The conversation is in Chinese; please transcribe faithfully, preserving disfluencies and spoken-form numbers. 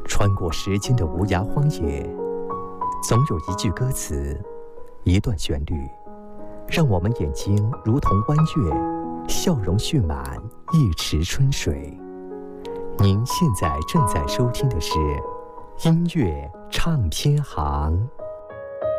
穿过时间的无涯荒野，总有一句歌词，一段旋律，让我们眼睛如同弯月，笑容蓄满一池春水。您现在正在收听的是音乐唱片行。